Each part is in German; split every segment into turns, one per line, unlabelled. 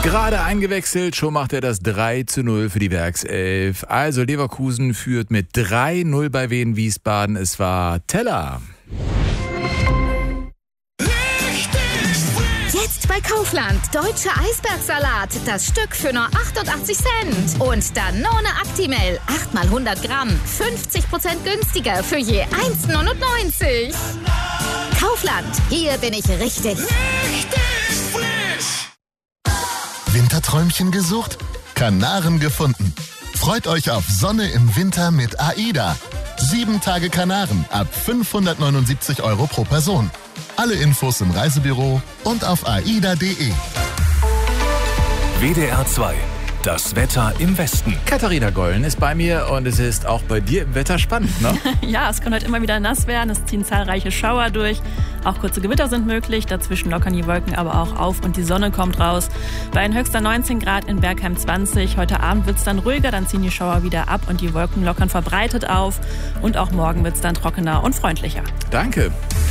Gerade eingewechselt, schon macht er das 3:0 für die Werkself. Also Leverkusen führt mit 3:0 bei Wien Wiesbaden. Es war Teller.
Jetzt bei Kaufland. Deutscher Eisbergsalat. Das Stück für nur 88 Cent. Und Danone Actimel. 8 mal 100 Gramm. 50% günstiger für je 1,99. Kaufland. Hier bin ich richtig.
Winterträumchen gesucht? Kanaren gefunden. Freut euch auf Sonne im Winter mit AIDA. 7 Tage Kanaren ab 579 € pro Person. Alle Infos im Reisebüro und auf aida.de.
WDR 2. Das Wetter im Westen.
Katharina Gollen ist bei mir und es ist auch bei dir im Wetter spannend, ne?
Ja, es kann heute immer wieder nass werden. Es ziehen zahlreiche Schauer durch. Auch kurze Gewitter sind möglich. Dazwischen lockern die Wolken aber auch auf und die Sonne kommt raus. Bei ein höchster 19 Grad in Bergheim 20. Heute Abend wird es dann ruhiger, dann ziehen die Schauer wieder ab und die Wolken lockern verbreitet auf. Und auch morgen wird es dann trockener und freundlicher.
Danke.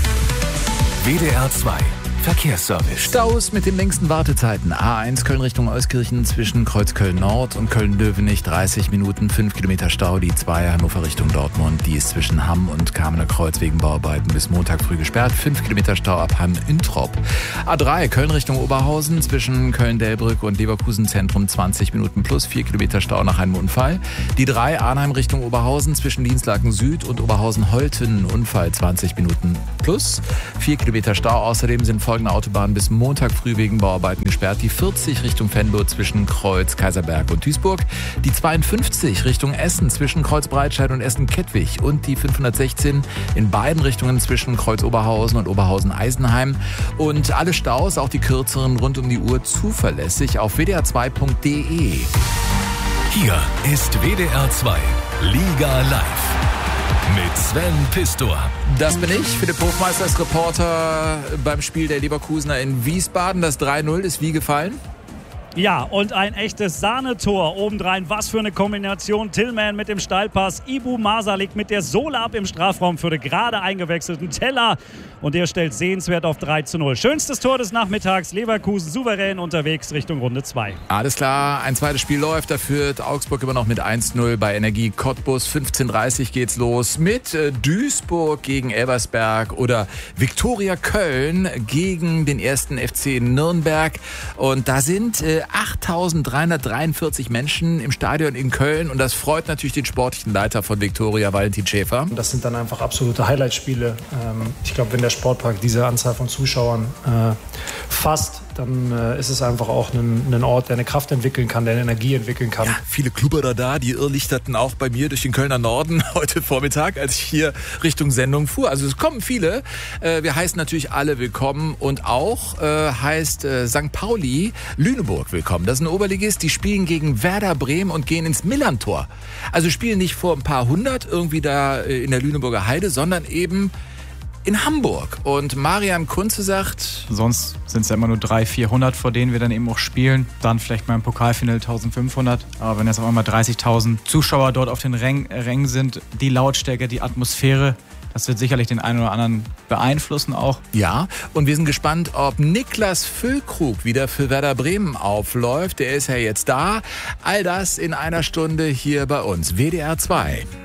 WDR 2. Verkehrsservice.
Staus mit den längsten Wartezeiten. A1 Köln Richtung Euskirchen zwischen Kreuzköln Nord und Köln-Löwenich 30 Minuten, 5 Kilometer Stau. Die 2 Hannover Richtung Dortmund, die ist zwischen Hamm und Kamener Kreuz wegen Bauarbeiten bis Montag früh gesperrt. 5 Kilometer Stau ab Hamm-Introp. A3 Köln Richtung Oberhausen zwischen Köln-Delbrück und Leverkusen Zentrum 20 Minuten plus 4 Kilometer Stau nach einem Unfall. Die 3 Arnheim Richtung Oberhausen zwischen Dienstlaken Süd und Oberhausen-Holten Unfall 20 Minuten plus 4 Kilometer Stau. Außerdem sind folgende Autobahnen bis Montag früh wegen Bauarbeiten gesperrt. Die 40 Richtung Venlo zwischen Kreuz, Kaiserberg und Duisburg. Die 52 Richtung Essen zwischen Kreuz Breitscheid und Essen-Kettwig. Und die 516 in beiden Richtungen zwischen Kreuz Oberhausen und Oberhausen-Eisenheim. Und alle Staus, auch die kürzeren, rund um die Uhr zuverlässig auf wdr2.de.
Hier ist WDR 2. Liga Live. Mit Sven Pistor.
Das bin ich, Philipp Hofmeister ist Reporter beim Spiel der Leverkusener in Wiesbaden. Das 3:0 ist wie gefallen?
Ja, und ein echtes Sahnetor obendrein. Was für eine Kombination. Tillman mit dem Steilpass, Ibu Masalik mit der Sohle ab im Strafraum für den gerade eingewechselten Teller. Und der stellt sehenswert auf 3:0. Schönstes Tor des Nachmittags. Leverkusen souverän unterwegs Richtung Runde 2.
Alles klar, ein zweites Spiel läuft. Da führt Augsburg immer noch mit 1:0 bei Energie Cottbus. 15:30 geht's los mit Duisburg gegen Elversberg oder Viktoria Köln gegen den 1. FC Nürnberg. Und da sind 8.343 Menschen im Stadion in Köln und das freut natürlich den sportlichen Leiter von Viktoria, Valentin Schäfer.
Das sind dann einfach absolute Highlight-Spiele. Ich glaube, wenn der Sportpark diese Anzahl von Zuschauern fasst, dann ist es einfach auch ein Ort, der eine Kraft entwickeln kann, der eine Energie entwickeln kann.
Ja, viele Klubberer da, die irrlichterten auch bei mir durch den Kölner Norden heute Vormittag, als ich hier Richtung Sendung fuhr. Also es kommen viele. Wir heißen natürlich alle willkommen und auch heißt St. Pauli Lüneburg willkommen. Das ist ein Oberligist, die spielen gegen Werder Bremen und gehen ins Millantor. Also spielen nicht vor ein paar hundert irgendwie da in der Lüneburger Heide, sondern eben in Hamburg. Und Marian Kunze sagt...
Sonst sind es ja immer nur 300-400, vor denen wir dann eben auch spielen. Dann vielleicht mal im Pokalfinale 1500. Aber wenn jetzt auf einmal 30.000 Zuschauer dort auf den Rängen sind, die Lautstärke, die Atmosphäre, das wird sicherlich den einen oder anderen beeinflussen auch.
Ja, und wir sind gespannt, ob Niklas Füllkrug wieder für Werder Bremen aufläuft. Der ist ja jetzt da. All das in einer Stunde hier bei uns. WDR 2.